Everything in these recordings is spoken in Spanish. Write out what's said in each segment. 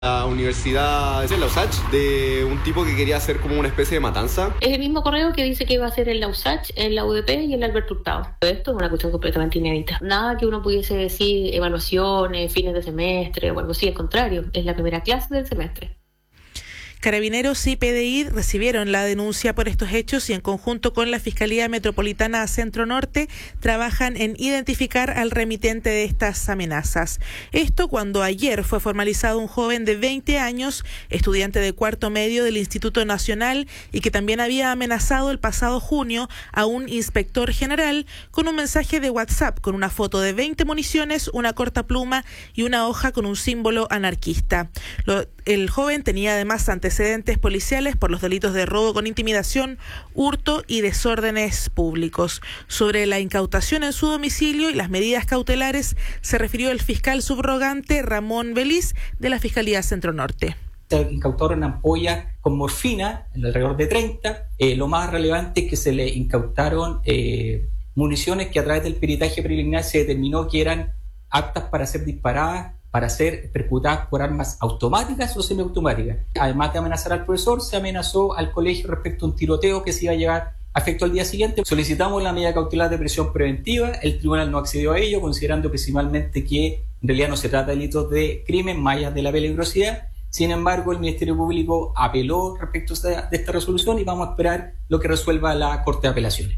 La universidad de la USACH, de un tipo que quería hacer como una especie de matanza. Es el mismo correo que dice que iba a ser en la USACH, en la UDP y en la Alberto Hurtado. Esto es una cuestión completamente inédita. Nada que uno pudiese decir evaluaciones, fines de semestre o algo así, al contrario, es la primera clase del semestre. Carabineros y PDI recibieron la denuncia por estos hechos y en conjunto con la Fiscalía Metropolitana Centro Norte trabajan en identificar al remitente de estas amenazas. Esto cuando ayer fue formalizado un joven de 20 años, estudiante de cuarto medio del Instituto Nacional y que también había amenazado el pasado junio a un inspector general con un mensaje de WhatsApp con una foto de 20 municiones, una corta pluma y una hoja con un símbolo anarquista. El joven tenía además antecedentes policiales por los delitos de robo con intimidación, hurto y desórdenes públicos. Sobre la incautación en su domicilio y las medidas cautelares se refirió el fiscal subrogante Ramón Veliz de la Fiscalía Centro Norte. Se incautaron ampollas con morfina, alrededor de 30. Lo más relevante es que se le incautaron municiones que a través del peritaje preliminar se determinó que eran aptas para ser disparadas, para ser percutadas por armas automáticas o semiautomáticas. Además de amenazar al profesor, se amenazó al colegio respecto a un tiroteo que se iba a llevar a efecto al día siguiente. Solicitamos la medida cautelar de prisión preventiva, el tribunal no accedió a ello, considerando principalmente que en realidad no se trata de delitos de crimen, más allá de la peligrosidad. Sin embargo, el Ministerio Público apeló respecto de esta resolución y vamos a esperar lo que resuelva la Corte de Apelaciones.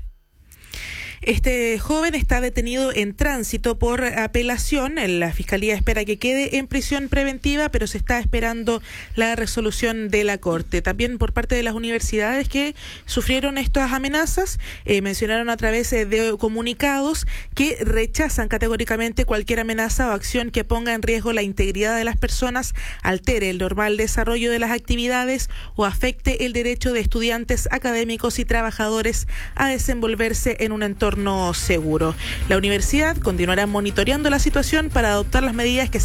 Este joven está detenido en tránsito por apelación. La Fiscalía espera que quede en prisión preventiva, pero se está esperando la resolución de la Corte. También por parte de las universidades que sufrieron estas amenazas, mencionaron a través de comunicados que rechazan categóricamente cualquier amenaza o acción que ponga en riesgo la integridad de las personas, altere el normal desarrollo de las actividades o afecte el derecho de estudiantes, académicos y trabajadores a desenvolverse en un entorno seguro. La universidad continuará monitoreando la situación para adoptar las medidas que